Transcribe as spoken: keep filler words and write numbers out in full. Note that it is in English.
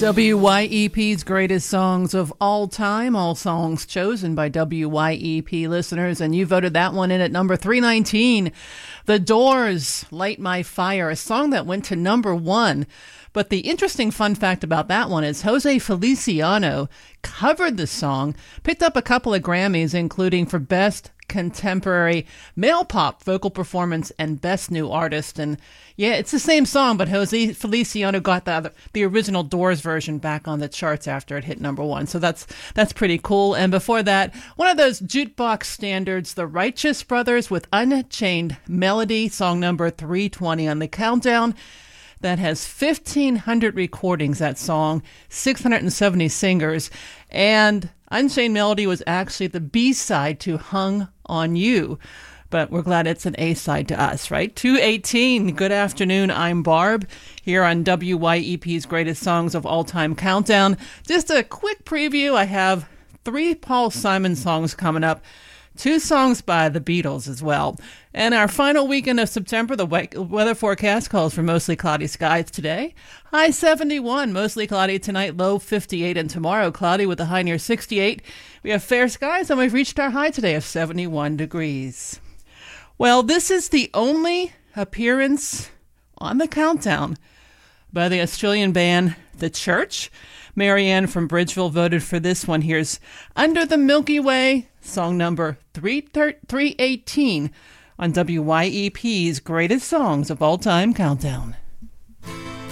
W Y E P's greatest songs of all time, all songs chosen by W Y E P listeners, and you voted that one in at number three nineteen. The Doors, Light My Fire, a song that went to number one. But the interesting fun fact about that one is Jose Feliciano covered the song, picked up a couple of Grammys, including for Best Contemporary Male Pop Vocal Performance and Best New Artist. And yeah, it's the same song, but Jose Feliciano got the other, the original Doors version back on the charts after it hit number one. So that's that's pretty cool. And before that, one of those jukebox standards, the Righteous Brothers with Unchained Melody, song number three twenty on the countdown. That has fifteen hundred recordings, that song, six hundred seventy singers, and Unchained Melody was actually the B-side to Hung on You, but we're glad it's an A-side to us, right? two eighteen, good afternoon, I'm Barb, here on W Y E P's Greatest Songs of All Time Countdown. Just a quick preview, I have three Paul Simon songs coming up, two songs by the Beatles as well. And our final weekend of September, the weather forecast calls for mostly cloudy skies today. High seventy-one, mostly cloudy tonight, low fifty-eight, and tomorrow cloudy with a high near sixty-eight. We have fair skies, and we've reached our high today of seventy-one degrees. Well, this is the only appearance on the countdown by the Australian band The Church. Marianne from Bridgeville voted for this one. Here's Under the Milky Way, song number three eighteen on W Y E P's Greatest Songs of All Time Countdown.